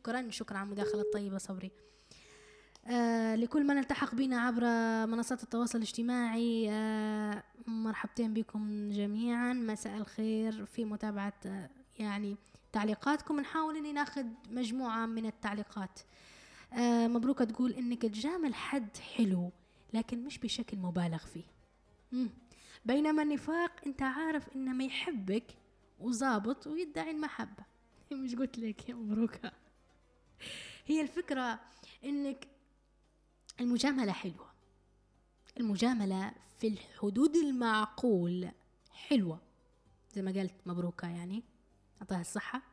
شكرا على المداخلة الطيبة صبري. لكل من التحق بنا عبر منصات التواصل الاجتماعي، مرحبتين بكم جميعا، مساء الخير في متابعة يعني تعليقاتكم. نحاول اني ناخذ مجموعة من التعليقات. مبروكة تقول انك تجامل حد حلو لكن مش بشكل مبالغ فيه، بينما النفاق انت عارف انه ما يحبك وظابط ويدعي المحبة. مش قلت لك يا مبروكة؟ هي الفكرة انك المجاملة حلوة، المجاملة في الحدود المعقول حلوة زي ما قلت مبروكة، يعني أعطاها الصحة.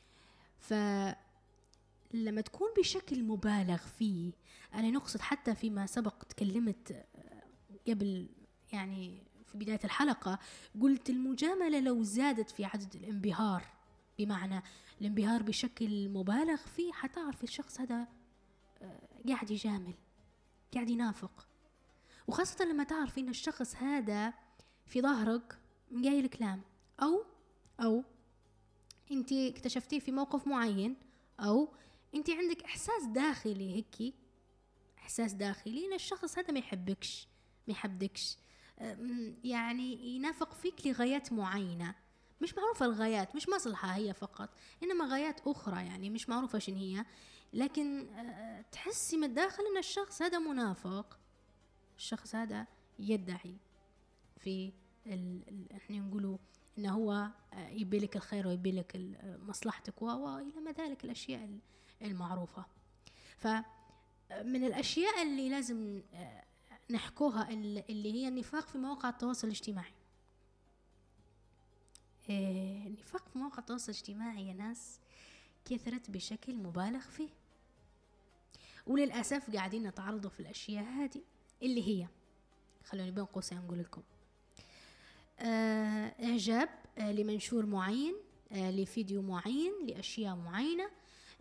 فلما تكون بشكل مبالغ فيه، أنا نقصد حتى فيما سبق تكلمت قبل، يعني في بداية الحلقة قلت المجاملة لو زادت في عدد الانبهار، بمعنى الانبهار بشكل مبالغ فيه، حتعرف الشخص هذا قاعد يجامل، قاعد ينافق. وخاصة لما تعرف إن الشخص هذا في ظهرك قايل كلام، أو أنت اكتشفتيه في موقف معين، أو أنت عندك إحساس داخلي هيك، إحساس داخلي إن الشخص هذا ما يحبكش، ما يحبدكش، يعني ينافق فيك لغايات معينة مش معروفة. الغايات مش مصلحة هي فقط، إنما غايات أخرى يعني مش معروفة شن هي، لكن تحسي من الداخل إن الشخص هذا منافق، الشخص هذا يدعي في احنا نقولوا إنه هو يبيلك الخير ويبيلك مصلحتك وإلى ما ذلك الأشياء المعروفة. فمن الأشياء اللي لازم نحكوها اللي هي النفاق في مواقع التواصل الاجتماعي. النفاق في مواقع التواصل الاجتماعي يا ناس كثرت بشكل مبالغ فيه، وللأسف قاعدين نتعرضوا في الأشياء هذه اللي هي، خلوني بين قوسين نقول لكم، إعجاب لمنشور معين، لفيديو معين، لأشياء معينة،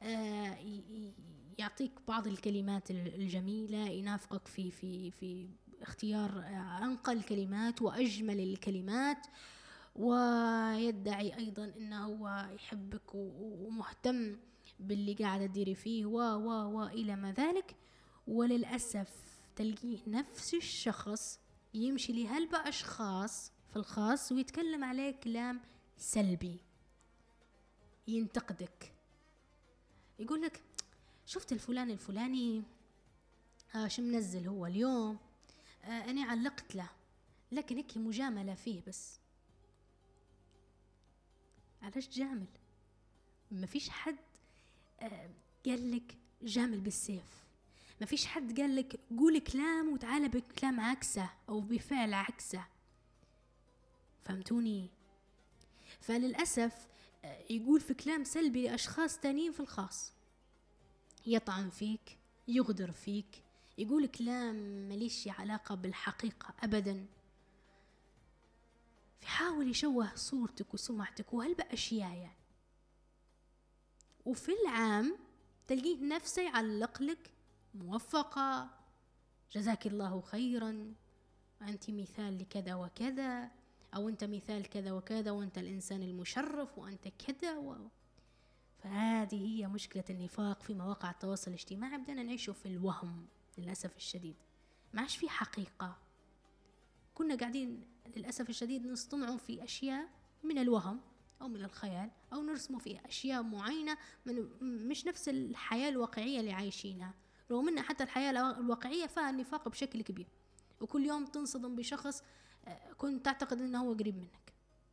يعطيك بعض الكلمات الجميلة، ينافقك في اختيار أنقى الكلمات وأجمل الكلمات، ويدعي أيضا إنه هو يحبك ومهتم باللي قاعدة تديري فيه وإلى ما ذلك. وللأسف تلقيه نفس الشخص يمشي لهلبة أشخاص في الخاص ويتكلم عليه كلام سلبي، ينتقدك، يقول لك شفت الفلان الفلاني شو منزل هو اليوم، أنا علقت له، لكن هيك مجاملة فيه بس. علاش جامل؟ ما فيش حد قال لك جامل بالسيف، ما فيش حد قال لك قول كلام وتعالى بكلام عكسه أو بفعل عكسه، فهمتوني؟ فللأسف يقول في كلام سلبي لأشخاص تانيين في الخاص، يطعن فيك، يغدر فيك، يقول كلام مليش علاقة بالحقيقة أبدا، يحاول يشوه صورتك وسمعتك وهلبا أشياء يعني. وفي العام تلقيه نفسه يعلق لك موفقة، جزاك الله خيرا، أنت مثال لكذا وكذا، أو أنت مثال كذا وكذا، وأنت الإنسان المشرف، وأنت كذا فهذه هي مشكلة النفاق في مواقع التواصل الاجتماعي. بدنا نعيشه في الوهم للأسف الشديد، ما عادش في حقيقة. كنا قاعدين للأسف الشديد نصطنع في أشياء من الوهم أو من الخيال، أو نرسم في أشياء معينة مش نفس الحياة الواقعية اللي عايشينها، رغم أن حتى الحياة الواقعية فيها النفاق بشكل كبير، وكل يوم تنصدم بشخص كنت تعتقد أنه هو قريب منك.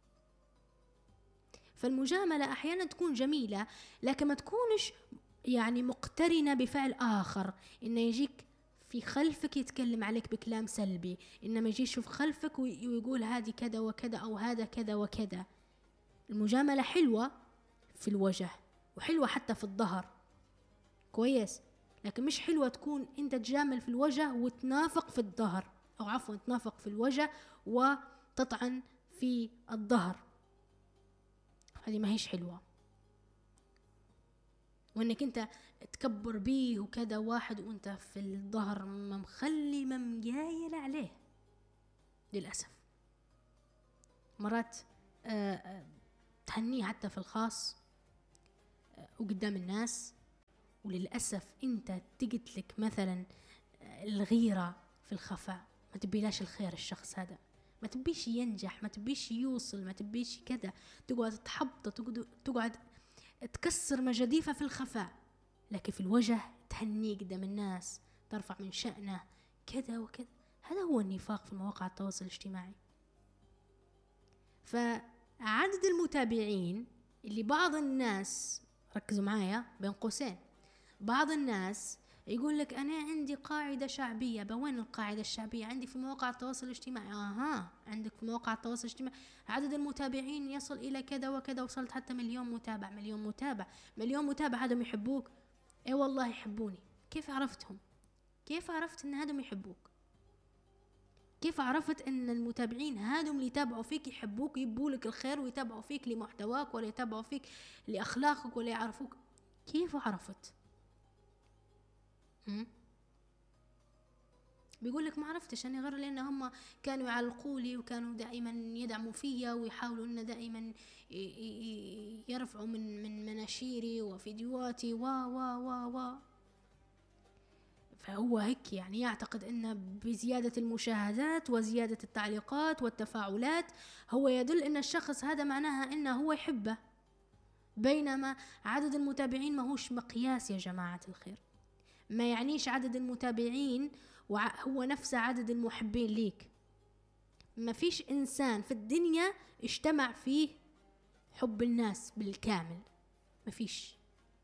فالمجاملة أحيانا تكون جميلة، لكن ما تكونش يعني مقترنة بفعل آخر، إنه يجيك في خلفك يتكلم عليك بكلام سلبي، إنما يجي يشوف خلفك ويقول هذه كذا وكذا أو هذا كذا وكذا. المجاملة حلوة في الوجه وحلوة حتى في الظهر كويس، لكن مش حلوة تكون أنت تجامل في الوجه وتنافق في الظهر، أو عفوا تنافق في الوجه وتطعن في الظهر، هذه ما هيش حلوة. وانك انت تكبر بيه وكذا واحد وانت في الظهر مخلي ممجايل عليه، للأسف. مرات تهنيه حتى في الخاص وقدام الناس، وللأسف أنت تقتلك مثلا الغيرة في الخفاء، ما تبيلاش الخير الشخص هذا، ما تبيش ينجح، ما تبيش يوصل، ما تبيش كذا، تقعد تحبط، تقعد تكسر مجاديفه في الخفاء، لكن في الوجه تهنيه قدام الناس، ترفع من شأنه كذا وكذا. هذا هو النفاق في مواقع التواصل الاجتماعي. فعدد المتابعين اللي بعض الناس، ركزوا معايا بين قوسين، بعض الناس يقول لك أنا عندي قاعدة شعبية. وين القاعدة الشعبية؟ عندي في مواقع التواصل الاجتماعي. عندك في مواقع التواصل الاجتماعي عدد المتابعين يصل إلى كذا وكذا، وصلت حتى 1,000,000 متابع. 1,000,000 متابع هذم يحبوك؟ اي والله يحبوني. كيف عرفتهم؟ كيف عرفت ان هذم يحبوك؟ كيف عرفت ان المتابعين هذم اللي يتابعوا فيك يحبوك، يبولك الخير، ويتابعوا فيك لمحتواك، ولا يتابعوا فيك لأخلاقك، ولا يعرفوك؟ كيف عرفت؟ بيقول لك ما عرفتش أنا، غير لأن هم كانوا يعلقوا لي، وكانوا دائما يدعموا فيا، ويحاولوا أن دائما يرفعوا من مناشيري وفيديوهاتي و فهو هيك يعني يعتقد أن بزيادة المشاهدات وزيادة التعليقات والتفاعلات هو يدل أن الشخص هذا معناها أنه هو يحبه، بينما عدد المتابعين ما هوش مقياس يا جماعة الخير. ما يعنيش عدد المتابعين وهو نفس عدد المحبين ليك. ما فيش إنسان في الدنيا اجتمع فيه حب الناس بالكامل، ما فيش.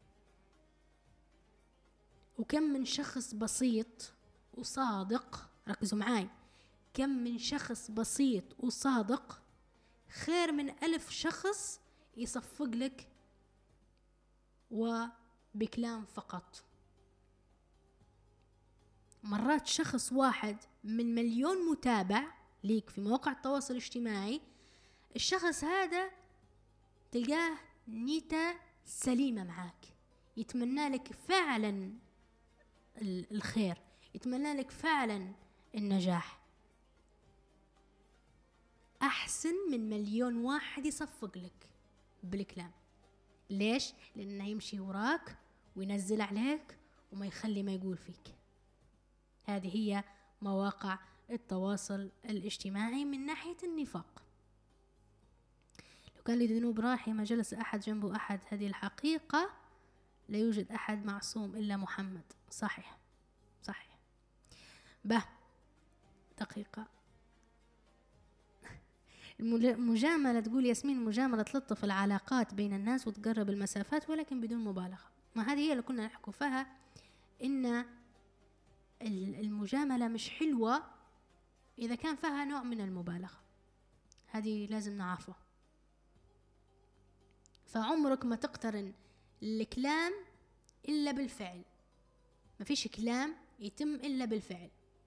وكم من شخص بسيط وصادق، ركزوا معاي، كم من شخص بسيط وصادق خير من 1000 شخص يصفق لك وبكلام فقط. مرات شخص واحد من 1,000,000 متابع ليك في مواقع التواصل الاجتماعي، الشخص هذا تلقاه نيته سليمة معاك، يتمنى لك فعلا الخير، يتمنى لك فعلا النجاح، أحسن من 1,000,000 واحد يصفق لك بالكلام. ليش؟ لأنه يمشي وراك وينزل عليك وما يخلي ما يقول فيك. هذه هي مواقع التواصل الاجتماعي من ناحية النفاق. لو كان لذنوب راحي ما جلس أحد جنبه أحد، هذه الحقيقة، لا يوجد أحد معصوم إلا محمد. صحيح. دقيقة. المجاملة، تقول ياسمين، المجاملة تلطف العلاقات بين الناس وتقرب المسافات ولكن بدون مبالغة. ما هذه هي اللي كنا نحكوا فيها، إن المجاملة مش حلوة إذا كان فيها نوع من المبالغة، هذه لازم نعرفه. فعمرك ما تقترن الكلام إلا بالفعل، ما فيش كلام يتم إلا بالفعل.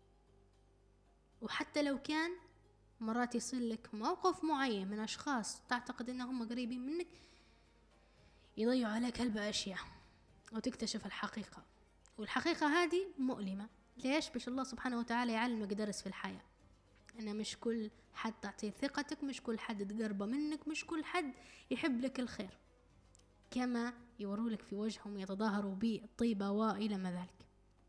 وحتى لو كان مرات يصير لك موقف معين من أشخاص تعتقد أنهم قريبين منك يضيعوا عليك هالأشياء وتكتشف الحقيقة، والحقيقة هذه مؤلمة. ليش؟ باش الله سبحانه وتعالى يعلمك درس في الحياة، أن مش كل حد تعطيه ثقتك، مش كل حد تقرب منك، مش كل حد يحب لك الخير، كما يوروا لك في وجههم يتظاهروا بالطيبة وإلى ما ذلك.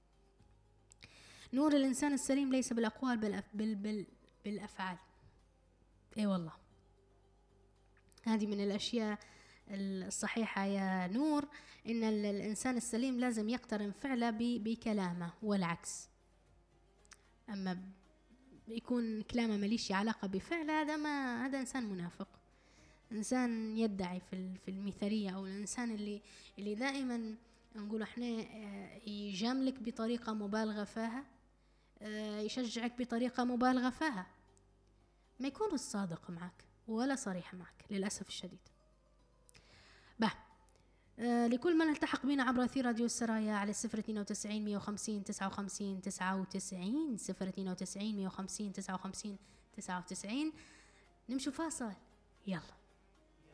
نور الإنسان السليم ليس بالأقوال بل بالأفعال. اي والله، هذه من الأشياء الصحيحة يا نور، إن الإنسان السليم لازم يقترن فعله بكلامه والعكس. أما يكون كلامه مليش علاقة بفعل، هذا إنسان منافق، إنسان يدعي في المثالية، أو الإنسان اللي دائما نقول إحنا يجاملك بطريقة مبالغة فيها، يشجعك بطريقة مبالغة فيها، ما يكون الصادق معك ولا صريح معك للأسف الشديد. لكل من التحق بنا عبر أثير راديو السرايا على 092 150 59 99 092 150 59 99. نمشوا فاصل، يلا.